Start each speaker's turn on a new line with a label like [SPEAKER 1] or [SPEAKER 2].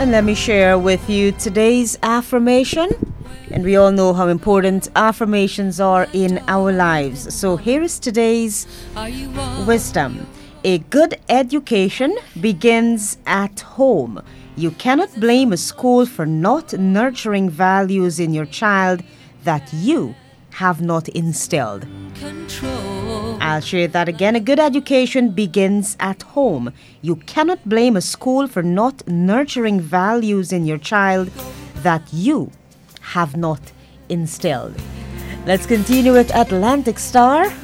[SPEAKER 1] And let me share with you today's affirmation. And we all know how important affirmations are in our lives. So here is today's wisdom. A good education begins at home. You cannot blame a school for not nurturing values in your child that you have not instilled. I'll share that again. A good education begins at home. You cannot blame a school for not nurturing values in your child that you have not instilled. Let's continue with Atlantic Star.